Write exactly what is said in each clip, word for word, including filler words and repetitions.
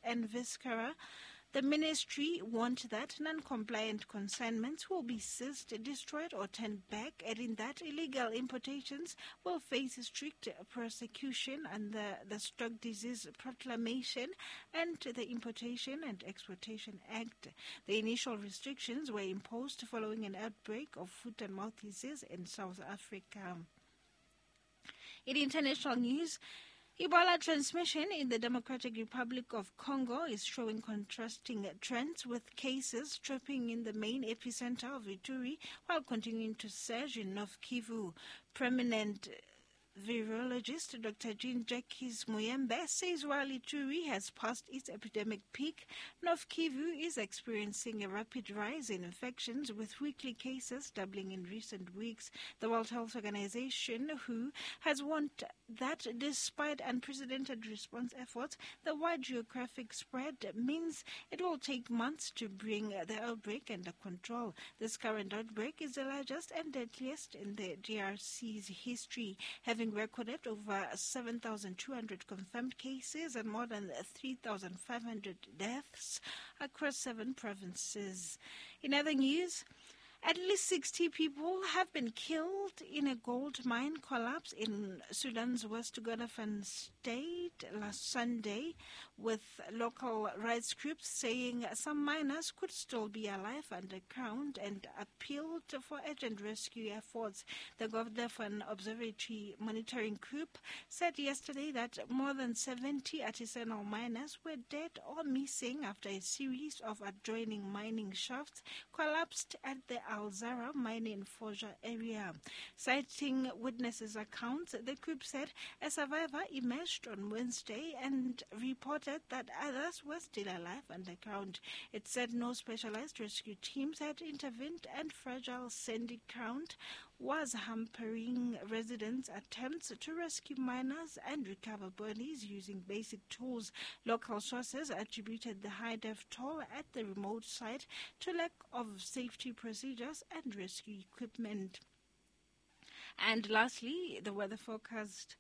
and Viscera. The ministry warned that non-compliant consignments will be seized, destroyed or turned back, adding that illegal importations will face strict prosecution under the Stock Disease Proclamation and the Importation and Exportation Act. The initial restrictions were imposed following an outbreak of foot and mouth disease in South Africa. In international news, Ebola transmission in the Democratic Republic of Congo is showing contrasting trends, with cases tripping in the main epicenter of Ituri while continuing to surge in North Kivu. Prominent virologist Doctor Jean-Jacques Muyembe says while Ituri has passed its epidemic peak, North Kivu is experiencing a rapid rise in infections, with weekly cases doubling in recent weeks. The World Health Organization, W H O, has warned that despite unprecedented response efforts, the wide geographic spread means it will take months to bring the outbreak under control. This current outbreak is the largest and deadliest in the D R C's history, having recorded over seven thousand two hundred confirmed cases and more than three thousand five hundred deaths across seven provinces. In other news, at least sixty people have been killed in a gold mine collapse in Sudan's West Kordofan state last Sunday, with local rights groups saying some miners could still be alive underground and appealed for urgent rescue efforts. The Kordofan Observatory Monitoring Group said yesterday that more than seventy artisanal miners were dead or missing after a series of adjoining mining shafts collapsed at the Al Zara mine in Foja area. Citing witnesses' accounts, the group said a survivor emerged on Wednesday and reported that others were still alive underground. It said no specialized rescue teams had intervened and fragile sandy ground was hampering residents' attempts to rescue miners and recover bodies using basic tools. Local sources attributed the high death toll at the remote site to lack of safety procedures and rescue equipment. And lastly, the weather forecast.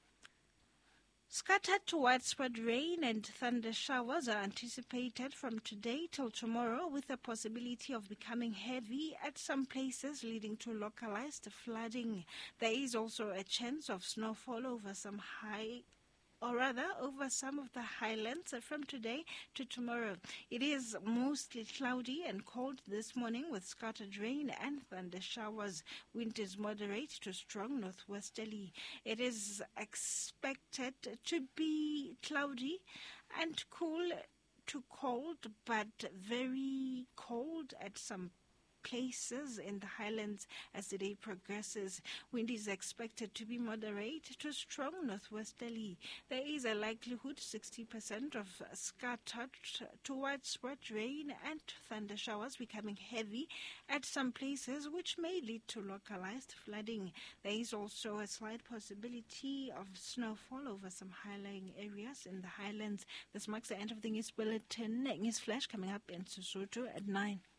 Scattered to widespread rain and thunder showers are anticipated from today till tomorrow, with the possibility of becoming heavy at some places, leading to localized flooding. There is also a chance of snowfall over some high or rather over some of the highlands from today to tomorrow. It is mostly cloudy and cold this morning, with scattered rain and thunder showers. Wind is moderate to strong northwesterly. It is expected to be cloudy and cool to cold, but very cold at some places in the highlands as the day progresses. Wind is expected to be moderate to strong northwesterly. There is a likelihood sixty percent of scattered to widespread rain and thunder showers becoming heavy at some places, which may lead to localized flooding. There is also a slight possibility of snowfall over some high-lying areas in the highlands. This marks the end of the news bulletin. News flash coming up in Sesotho at nine.